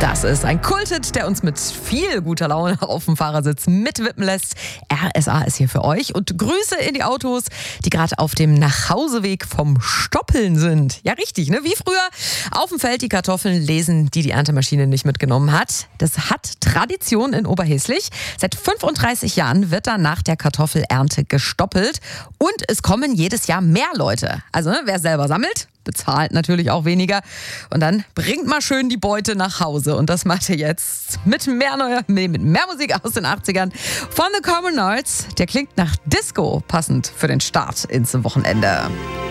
Das ist ein Kulthit, der uns mit viel guter Laune auf dem Fahrersitz mitwippen lässt. RSA ist hier für euch und Grüße in die Autos, die gerade auf dem Nachhauseweg vom Stoppeln sind. Ja, richtig, ne? Wie früher auf dem Feld die Kartoffeln lesen, die Erntemaschine nicht mitgenommen hat. Das hat Tradition in Oberhäslich. Seit 35 Jahren wird da nach der Kartoffelernte gestoppelt und es kommen jedes Jahr mehr Leute. Also, ne, wer selber sammelt, bezahlt natürlich auch weniger. Und dann bringt mal schön die Beute nach Hause. Und das macht ihr jetzt mit mehr Musik aus den 80ern von The Commonards. Der klingt nach Disco, passend für den Start ins Wochenende.